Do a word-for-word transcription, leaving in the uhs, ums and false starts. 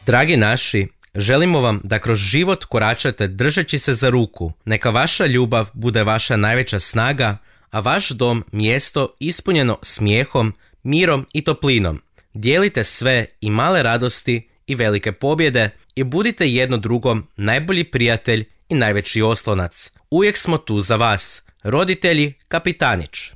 Dragi naši, želimo vam da kroz život koračate držeći se za ruku. Neka vaša ljubav bude vaša najveća snaga, a vaš dom mjesto ispunjeno smijehom, mirom i toplinom. Dijelite sve i male radosti i velike pobjede i budite jedno drugom najbolji prijatelj i najveći oslonac. Uvijek smo tu za vas. Roditelji Kapitanić.